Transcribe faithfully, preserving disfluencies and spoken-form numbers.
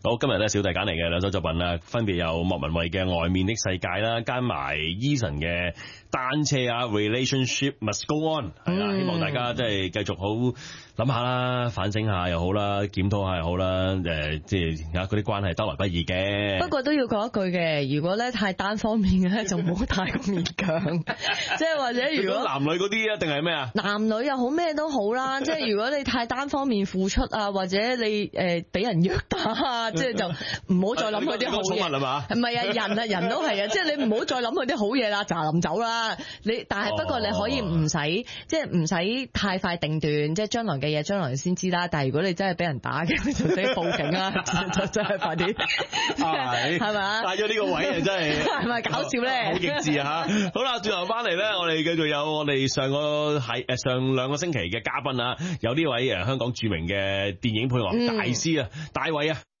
好，今日咧小弟揀嚟嘅兩首作品啦，分別有莫文蔚嘅《外面的世界》啦，加埋 Eason 嘅單車啊 Relationship Must Go On， 係啦、嗯，希望大家即係繼續好諗下啦，反省下又好啦，檢討下又好啦，誒，即係啊嗰啲關係得來不易嘅。 不過都要講一句嘅，如果咧太單方面嘅咧，就唔好太過勉強。即係或者如果男女嗰啲啊，定係咩啊？ 男女又好咩都好啦，即係如果你太單方面付出啊，或者你誒俾、呃、人虐打啊，即係就唔好再諗佢啲好嘢。寵物係嘛？唔係啊，人啊人都係啊，即係你唔好再諗佢啲好嘢啦，就臨走啦。你但係不過你可以唔使、哦、即係唔使太快定斷，即係將來嘅嘢將來先知啦。但係如果你真係俾人打嘅，就自己報警啦，就真係快啲，係係咪？ 帶咗呢個位啊，真係係咪搞笑咧？ 好極致啊！嚇，好啦，轉頭翻嚟咧，我哋繼續有我哋上個係誒上兩個星期嘅嘉賓啊，有呢位誒香港著名嘅電影配樂大師啊，大衛啊。